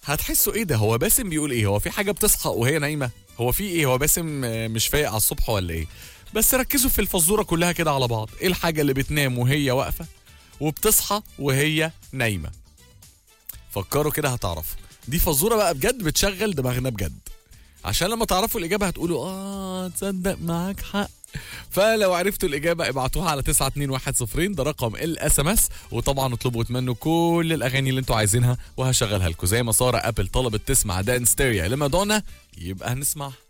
هتحسوا ايه ده؟ هو باسم بيقول ايه؟ هو في حاجه بتصحى وهي نايمه؟ هو في ايه؟ هو باسم مش فايق على الصبح ولا ايه؟ بس ركزوا في الفزوره كلها كده على بعض. ايه الحاجه اللي بتنام وهي واقفه وبتصحى وهي نايمه؟ فكروا كده هتعرفوا. دي فزوره بقى بجد بتشغل دماغنا بجد، عشان لما تعرفوا الاجابه هتقولوا تصدق معاك حق. فلو عرفتوا الإجابة ابعتوها على 92110، ده رقم الSMS. وطبعا اطلبوا وتمنوا كل الأغاني اللي انتوا عايزينها وهشغلها لكم، زي ما سارة أبل طلبت تسمع دانس تيريا لمادونا، يبقى هنسمعها.